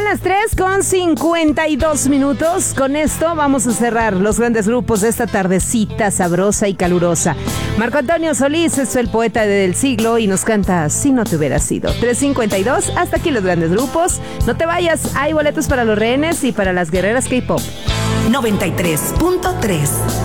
las 3:52. Con esto vamos a cerrar los grandes grupos de esta tardecita sabrosa y calurosa. Marco Antonio Solís es el poeta del siglo y nos canta Si no te hubieras ido. 3:52, hasta aquí los grandes grupos. No te vayas, hay boletos para los rehenes y para las guerreras K-pop. 93.3